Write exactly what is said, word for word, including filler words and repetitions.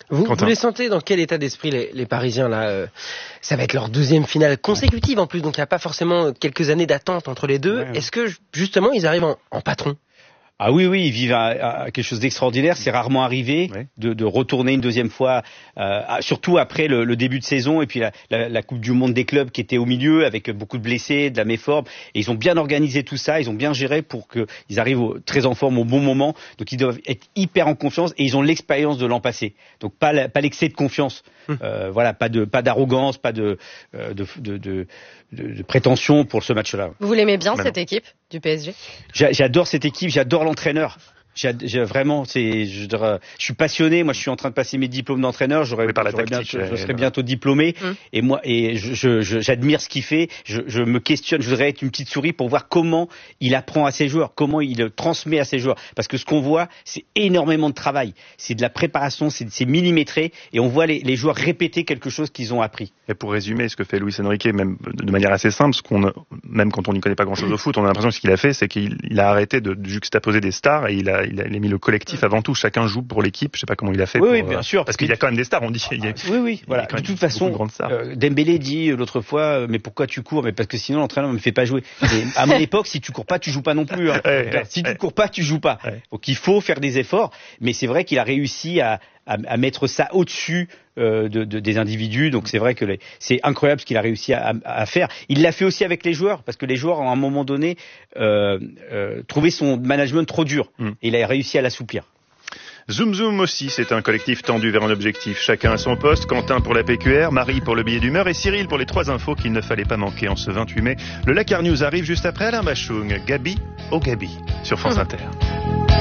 Vous, vous les sentez dans quel état d'esprit les, les Parisiens là euh, ça va être leur deuxième finale consécutive en plus, donc il n'y a pas forcément quelques années d'attente entre les deux. Ouais. Est-ce que justement ils arrivent en, en patron? Ah oui, oui, ils vivent à, à quelque chose d'extraordinaire. C'est rarement arrivé ouais. de, de retourner une deuxième fois, euh, surtout après le, le début de saison et puis la, la, la Coupe du Monde des clubs qui était au milieu avec beaucoup de blessés, de la méforme. Et ils ont bien organisé tout ça, ils ont bien géré pour qu'ils arrivent au, très en forme au bon moment. Donc ils doivent être hyper en confiance et ils ont l'expérience de l'an passé. Donc pas, la, pas l'excès de confiance. Hum. Euh, voilà, pas de pas d'arrogance, pas de de, de, de, de, de prétention pour ce match-là. Vous l'aimez bien cette équipe du P S G? J'a, J'adore cette équipe, j'adore l'entraîneur. J'ai, j'ai vraiment, c'est, je, je suis passionné. Moi, je suis en train de passer mes diplômes d'entraîneur. J'aurais, par la j'aurais tactique, bien, je, je serai euh, bientôt diplômé. Hum. Et moi, et je, je, je, j'admire ce qu'il fait. Je, je me questionne. Je voudrais être une petite souris pour voir comment il apprend à ses joueurs, comment il le transmet à ses joueurs. Parce que ce qu'on voit, c'est énormément de travail. C'est de la préparation, c'est, c'est millimétré, et on voit les, les joueurs répéter quelque chose qu'ils ont appris. Et pour résumer, ce que fait Luis Enrique, même de manière assez simple, ce qu'on, même quand on n'y connaît pas grand-chose au foot, on a l'impression que ce qu'il a fait, c'est qu'il il a arrêté de juxtaposer des stars et il a, il a, il a mis le collectif avant tout. Chacun joue pour l'équipe. Je sais pas comment il a fait. Oui, pour, oui, bien sûr. Parce qu'il y a quand même des stars. On dit. Il y a, oui, oui. Voilà. De toute façon, euh, Dembélé dit l'autre fois, mais pourquoi tu cours? Mais parce que sinon l'entraîneur me fait pas jouer. Et à mon époque, si tu cours pas, tu joues pas non plus. Hein. Ouais, Donc, si ouais. tu cours pas, tu joues pas. Ouais. Donc il faut faire des efforts. Mais c'est vrai qu'il a réussi à À, à mettre ça au-dessus euh, de, de, des individus. Donc c'est vrai que les, c'est incroyable ce qu'il a réussi à, à, à faire. Il l'a fait aussi avec les joueurs, parce que les joueurs, à un moment donné, euh, euh, trouvaient son management trop dur. Mm. Et il a réussi à l'assouplir. Zoom Zoom aussi, c'est un collectif tendu vers un objectif. Chacun à son poste, Quentin pour la P Q R, Marie pour le billet d'humeur et Cyril pour les trois infos qu'il ne fallait pas manquer en ce vingt-huit mai. Le Lakar News arrive juste après Alain Bachung. Gabi au Gabi sur France mmh. Inter.